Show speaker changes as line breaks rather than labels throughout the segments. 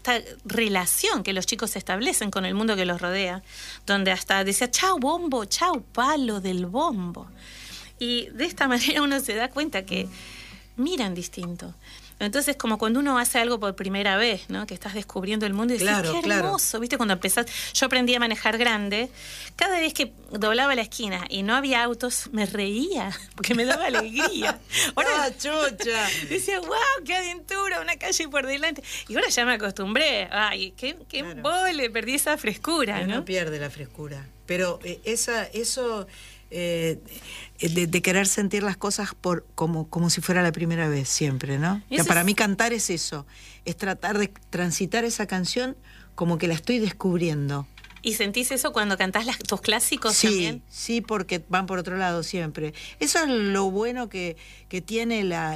esta relación que los chicos establecen con el mundo que los rodea, donde hasta decía, chau bombo, chau palo del bombo. Y de esta manera uno se da cuenta que miran distinto. Entonces, como cuando uno hace algo por primera vez, ¿no? Que estás descubriendo el mundo y decís, qué hermoso, ¿viste? Cuando empezás, yo aprendí a manejar grande, cada vez que doblaba la esquina y no había autos, me reía, porque me daba alegría. Ahora,
chucha!
Decía, wow, qué aventura, una calle por delante. Y ahora ya me acostumbré. Ay, qué embole, perdí esa frescura, ¿no?
No pierde la frescura. Pero eso... de querer sentir las cosas como si fuera la primera vez siempre, ¿no? Que para mí cantar es eso, es tratar de transitar esa canción como que la estoy descubriendo.
¿Y sentís eso cuando cantás tus clásicos también?
Sí, porque van por otro lado siempre. Eso es lo bueno que tiene la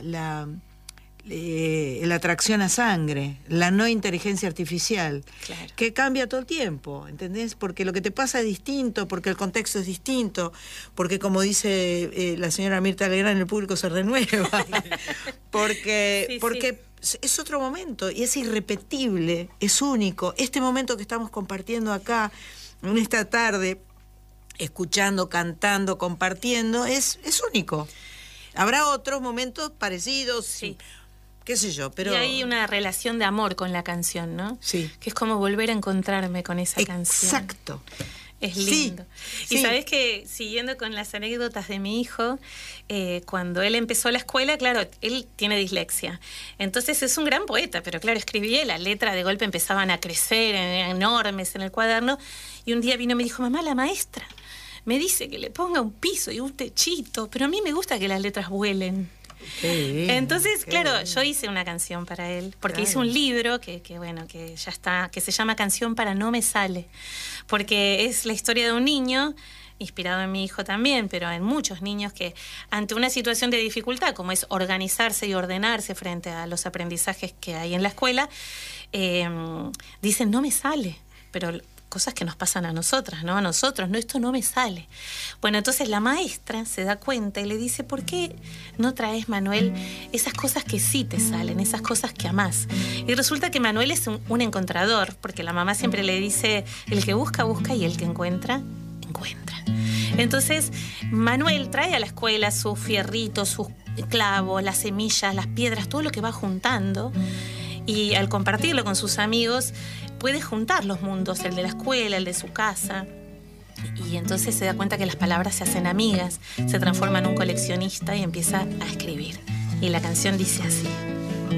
atracción a sangre, la no inteligencia artificial,
claro,
que cambia todo el tiempo, ¿entendés? Porque lo que te pasa es distinto, porque el contexto es distinto, porque como dice la señora Mirta Legrand, el público se renueva, porque es otro momento y es irrepetible, es único. Este momento que estamos compartiendo acá, en esta tarde, escuchando, cantando, compartiendo, es único. Habrá otros momentos parecidos,
sí,
qué sé yo, pero...
Y hay una relación de amor con la canción, ¿no?
Sí.
Que es como volver a encontrarme con esa canción.
Exacto.
Es lindo.
Sí.
Y sabés que, siguiendo con las anécdotas de mi hijo, cuando él empezó la escuela, claro, él tiene dislexia. Entonces es un gran poeta, pero claro, escribía, las letras de golpe empezaban a crecer enormes en el cuaderno. Y un día vino y me dijo, mamá, la maestra me dice que le ponga un piso y un techito, pero a mí me gusta que las letras vuelen. Entonces, claro, yo hice una canción para él, porque hice un libro que ya está, que se llama Canción para No Me Sale, porque es la historia de un niño, inspirado en mi hijo también, pero en muchos niños que ante una situación de dificultad, como es organizarse y ordenarse frente a los aprendizajes que hay en la escuela, dicen, no me sale, pero... cosas que nos pasan a nosotras, ¿no? A nosotros, no, esto no me sale. Bueno, entonces la maestra se da cuenta y le dice, ¿por qué no traes, Manuel, esas cosas que sí te salen, esas cosas que amás? Y resulta que Manuel es un encontrador, porque la mamá siempre le dice, el que busca, busca, y el que encuentra, encuentra. Entonces, Manuel trae a la escuela sus fierritos, sus clavos, las semillas, las piedras, todo lo que va juntando, y al compartirlo con sus amigos puede juntar los mundos, el de la escuela, el de su casa, y entonces se da cuenta que las palabras se hacen amigas, se transforma en un coleccionista y empieza a escribir. Y la canción dice así.